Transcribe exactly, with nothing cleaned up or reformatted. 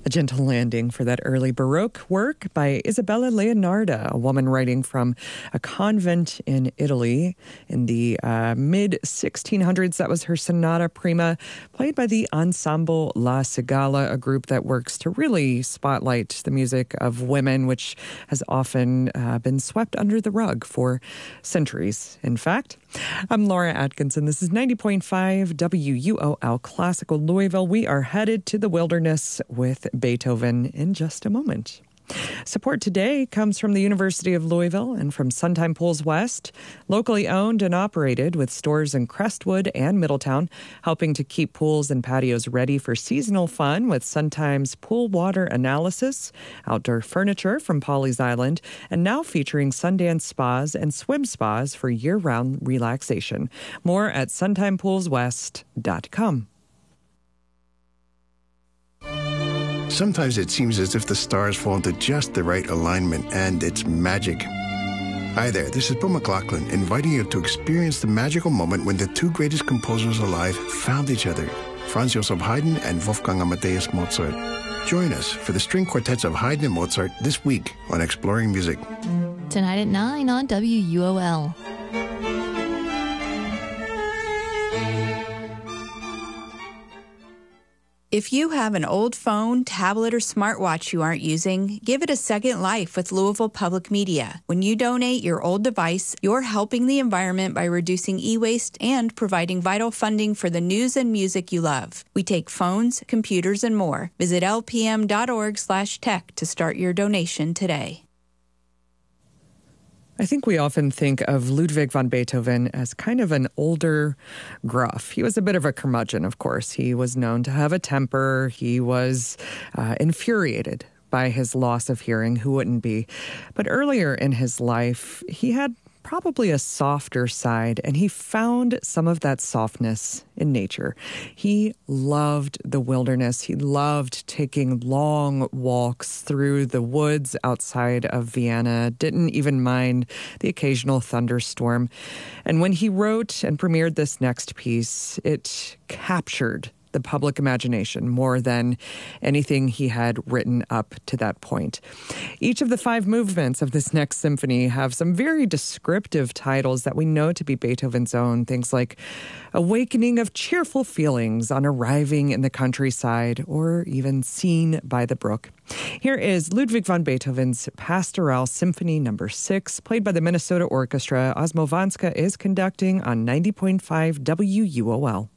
A gentle landing for that early Baroque work by Isabella Leonarda, a woman writing from a convent in Italy in the uh, mid sixteen hundreds. That was her Sonata Prima, played by the Ensemble La Cigala, a group that works to really spotlight the music of women, which has often uh, been swept under the rug for centuries, in fact. I'm Laura Atkinson. This is ninety point five W U O L Classical Louisville. We are headed to the wilderness with Beethoven in just a moment. Support today comes from the University of Louisville and from Suntime Pools West, locally owned and operated with stores in Crestwood and Middletown, helping to keep pools and patios ready for seasonal fun with Suntime's pool water analysis, outdoor furniture from Pawleys Island, and now featuring Sundance spas and swim spas for year-round relaxation. More at suntime pools west dot com. Sometimes it seems as if the stars fall into just the right alignment, and it's magic. Hi there, this is Bill McLaughlin, inviting you to experience the magical moment when the two greatest composers alive found each other, Franz Joseph Haydn and Wolfgang Amadeus Mozart. Join us for the string quartets of Haydn and Mozart this week on Exploring Music. Tonight at nine on W U O L. If you have an old phone, tablet, or smartwatch you aren't using, give it a second life with Louisville Public Media. When you donate your old device, you're helping the environment by reducing e-waste and providing vital funding for the news and music you love. We take phones, computers, and more. Visit L P M dot org slash tech to start your donation today. I think we often think of Ludwig van Beethoven as kind of an older gruff. He was a bit of a curmudgeon, of course. He was known to have a temper. He was uh, infuriated by his loss of hearing. Who wouldn't be? But earlier in his life, he had probably a softer side, and he found some of that softness in nature. He loved the wilderness. He loved taking long walks through the woods outside of Vienna, didn't even mind the occasional thunderstorm. And when he wrote and premiered this next piece, it captured the public imagination more than anything he had written up to that point. Each of the five movements of this next symphony have some very descriptive titles that we know to be Beethoven's own, things like Awakening of Cheerful Feelings on Arriving in the Countryside, or even Seen by the Brook. Here is Ludwig van Beethoven's Pastoral Symphony number six, played by the Minnesota Orchestra. Osmo Vanska is conducting on ninety point five W U O L.